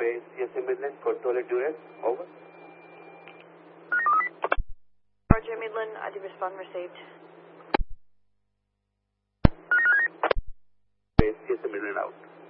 Base CSA Midland, control at Duress, over. Roger Midland, ID respond received. Base CSA Midland out.